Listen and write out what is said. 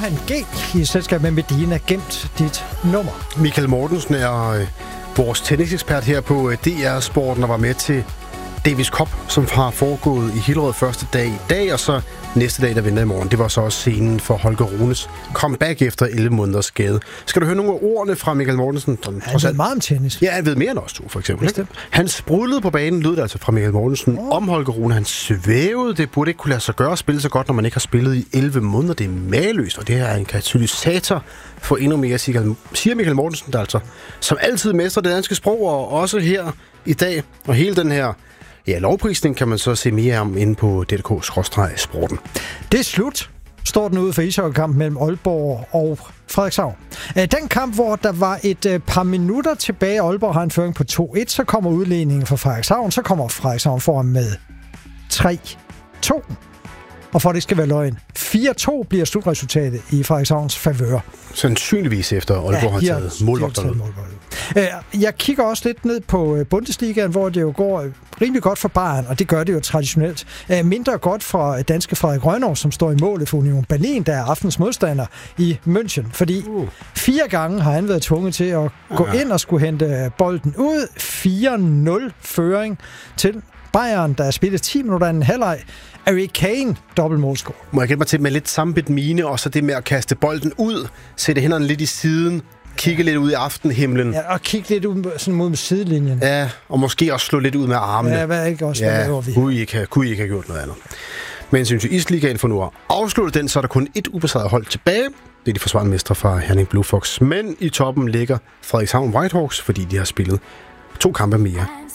Johan G. i selskab med Medina gemt dit nummer. Michael Mortensen er vores tennisekspert her på DR Sporten og var med til Davis Cup, som har foregået i Hillerød første dag i dag, og så næste dag, der venter i morgen. Det var så også scenen for Holger Runes comeback efter 11 måneders skade. Skal du høre nogle af ordene fra Michael Mortensen? Han ved meget om tennis. Ja, han ved mere end os to, for eksempel. Han sprudlede på banen, lød det altså fra Michael Mortensen om Holger Rune. Han svævede. Det burde ikke kunne lade sig gøre at spille så godt, når man ikke har spillet i 11 måneder. Det er mageløst, og det her er en katalysator for endnu mere, siger Michael Mortensen, der altså, som altid mestrer det danske sprog, og også her i dag. Og hele den her lovprisning kan man så se mere om inde på DK/sporten. Det er slut, står den ude for ishockeykampen mellem Aalborg og Frederikshavn. Den kamp, hvor der var et par minutter tilbage, Aalborg har en føring på 2-1, så kommer udligningen fra Frederikshavn, så kommer Frederikshavn foran med 3-2. Og for det skal være løgn, 4-2 bliver slutresultatet i Frederikshavns favør. Sandsynligvis efter Aalborg har taget målvogterne. Jeg kigger også lidt ned på Bundesligaen, hvor det jo går rimelig godt for Bayern, og det gør det jo traditionelt. Mindre godt for danske Frederik Rønnow, som står i målet for Union Berlin, der er aftens modstander i München. Fordi 4 gange har han været tvunget til at gå ind og skulle hente bolden ud. 4-0 føring til Bayern, der er spillet 10 minutter anden halvleg. Harry Kane, dobbeltmålscore. Må jeg gætte mig til med lidt sammenbidt mine, og så det med at kaste bolden ud, sætte hænderne lidt i siden, kigge lidt ud i aftenhimlen. Ja, og kigge lidt ud sådan mod sidelinjen. Ja, og måske også slå lidt ud med armene. Ja, hvad ikke også, hvad laver vi? Kunne I ikke have gjort noget andet. Men synes jeg, Isligaen for nu at afslutte den, så er der kun et ubesejret hold tilbage. Det er de forsvarende mestre fra Herning Blue Fox. Men i toppen ligger Frederikshavn Whitehawks, fordi de har spillet 2 kampe mere